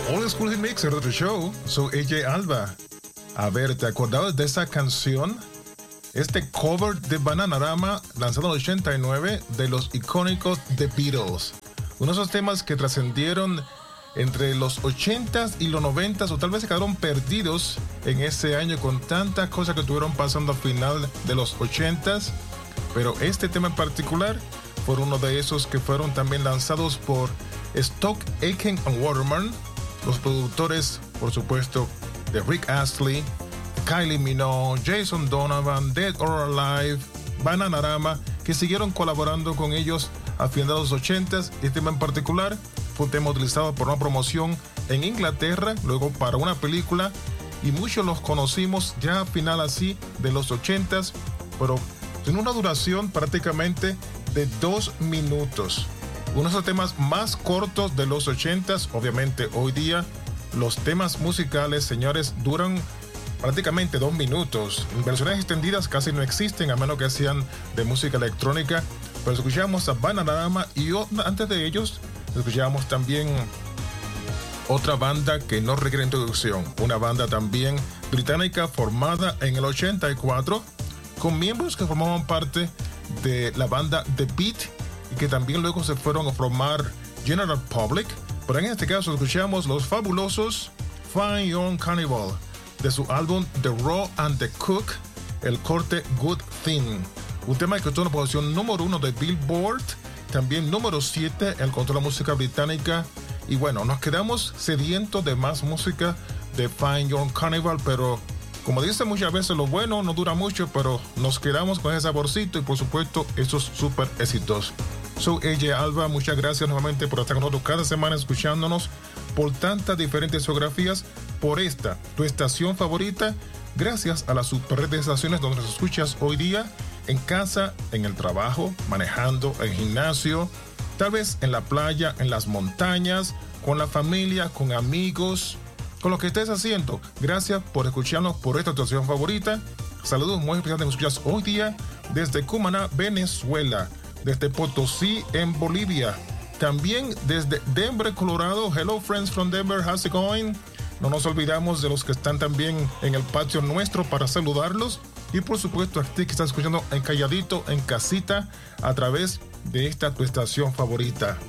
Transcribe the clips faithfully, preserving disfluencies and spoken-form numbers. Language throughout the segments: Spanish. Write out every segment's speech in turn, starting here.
Old School Hit Mix, el otro show. Soy A J Alba. A ver, ¿te acordabas de esa canción? Este cover de Bananarama, lanzado en el ochenta y nueve, de los icónicos The Beatles. Uno de esos temas que trascendieron entre los ochentas y los noventas, o tal vez se quedaron perdidos en ese año con tantas cosas que estuvieron pasando al final de los ochentas. Pero este tema en particular fue uno de esos que fueron también lanzados por Stock Aitken and Waterman, los productores, por supuesto, de Rick Astley, Kylie Minogue, Jason Donovan, Dead or Alive, Bananarama, que siguieron colaborando con ellos a finales de los ochentas. Este tema en particular fue un tema utilizado por una promoción en Inglaterra, luego para una película, y muchos los conocimos ya a final así de los ochentas, pero en una duración prácticamente de dos minutos. Uno de los temas más cortos de los ochentas. Obviamente hoy día los temas musicales, señores, duran prácticamente dos minutos. Versiones extendidas casi no existen, a menos que sean de música electrónica. Pero escuchamos a Bananarama y antes de ellos escuchamos también otra banda que no requiere introducción. Una banda también británica formada en el ochenta y cuatro con miembros que formaban parte de la banda The Beat y que también luego se fueron a formar General Public. Pero en este caso escuchamos los fabulosos Fine Young Carnival de su álbum The Raw and the Cook, el corte Good Thing, un tema que tuvo una posición número uno de Billboard, también número siete en el control de la música británica. Y bueno, nos quedamos sedientos de más música de Fine Young Carnival, pero como dicen muchas veces, lo bueno no dura mucho, pero nos quedamos con ese saborcito y por supuesto esos super éxitos. Soy A J Alba, muchas gracias nuevamente por estar con nosotros cada semana escuchándonos por tantas diferentes geografías, por esta, tu estación favorita, gracias a las super redes de estaciones donde nos escuchas hoy día, en casa, en el trabajo, manejando, en gimnasio, tal vez en la playa, en las montañas, con la familia, con amigos, con lo que estés haciendo. Gracias por escucharnos por esta estación favorita. Saludos muy especiales que nos escuchas hoy día desde Cumaná, Venezuela, desde Potosí en Bolivia, también desde Denver, Colorado. Hello friends from Denver, how's it going? No nos olvidamos de los que están también en el patio nuestro para saludarlos. Y por supuesto a ti que estás escuchando en calladito, en casita, a través de esta tu estación favorita.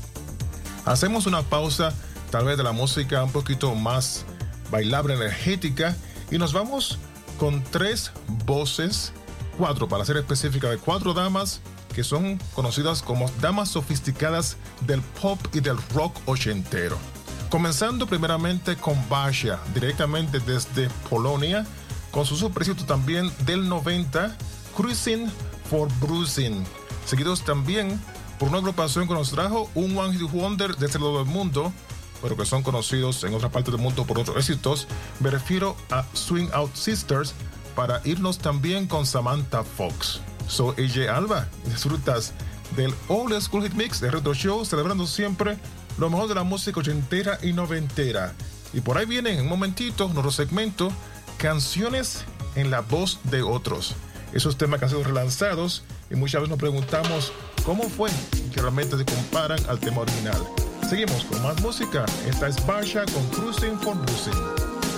Hacemos una pausa, tal vez de la música un poquito más bailable, energética, y nos vamos con tres voces, cuatro para ser específica, de cuatro damas que son conocidas como damas sofisticadas del pop y del rock ochentero. Comenzando primeramente con Basia, directamente desde Polonia, con su superéxito también del noventa, Cruising for Bruising, seguidos también por una agrupación que nos trajo un One Hit Wonder de este lado del mundo, pero que son conocidos en otras partes del mundo por otros éxitos. Me refiero a Swing Out Sisters, para irnos también con Samantha Fox. Soy A J Alba, disfrutas del Old School Hit Mix de Retro Show, celebrando siempre lo mejor de la música ochentera y noventera. Y por ahí viene en un momentito nuestro segmento Canciones en la voz de otros. Esos temas que han sido relanzados y muchas veces nos preguntamos cómo fue que realmente se comparan al tema original. Seguimos con más música. Esta es Basia con Cruising for Bruising.